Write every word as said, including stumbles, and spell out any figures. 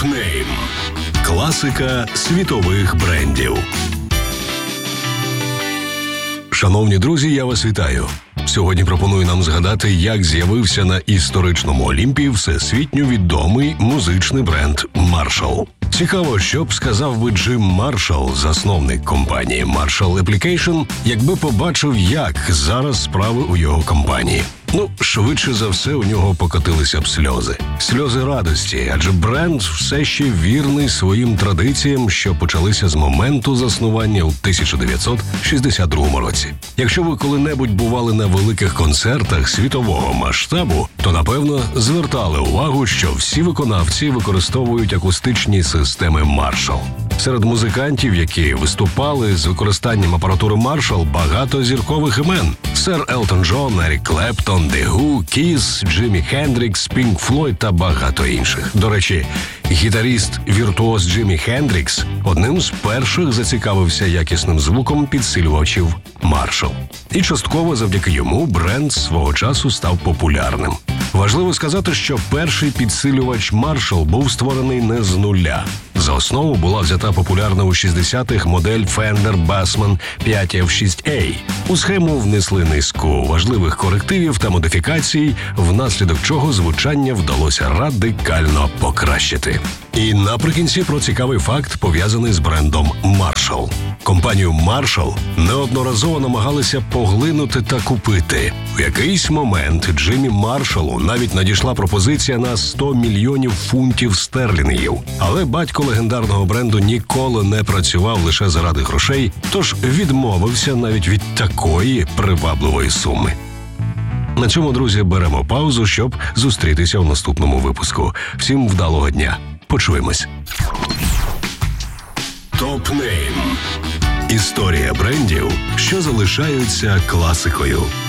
Топ-нейм. Класика світових брендів. Шановні друзі, я вас вітаю. Сьогодні пропоную нам згадати, як з'явився на історичному Олімпі всесвітньо відомий музичний бренд Marshall. Цікаво, що б сказав би Джим Маршалл, засновник компанії Marshall Application, якби побачив, як зараз справи у його компанії. Ну, швидше за все, у нього покотилися б сльози. Сльози радості, адже бренд все ще вірний своїм традиціям, що почалися з моменту заснування у тисяча дев'ятсот шістдесят другому році. Якщо ви коли-небудь бували на великих концертах світового масштабу, то, напевно, звертали увагу, що всі виконавці використовують акустичні системи Marshall. Серед музикантів, які виступали з використанням апаратури Marshall, багато зіркових імен. Сер Елтон Джон, Ерік Клептон, The Who, Kiss, Джиммі Хендрікс, Pink Floyd та багато інших. До речі, гітаріст-віртуоз Джиммі Хендрікс одним з перших зацікавився якісним звуком підсилювачів Marshall. І частково завдяки йому бренд свого часу став популярним. Важливо сказати, що перший підсилювач Marshall був створений не з нуля. За основу була взята популярна у шістдесятих модель Fender Bassman п'ять еф шість ей. У схему внесли низку важливих корективів та модифікацій, внаслідок чого звучання вдалося радикально покращити. І наприкінці про цікавий факт, пов'язаний з брендом Marshall. Компанію Marshall неодноразово намагалися поглинути та купити. У якийсь момент Джиммі Маршаллу навіть надійшла пропозиція на сто мільйонів фунтів стерлінгів. Але батько легендарного бренду ніколи не працював лише заради грошей, тож відмовився навіть від такої привабливої суми. На цьому, друзі, беремо паузу, щоб зустрітися в наступному випуску. Всім вдалого дня. Почуємось. Топ-нейм. Історія брендів, що залишаються класикою.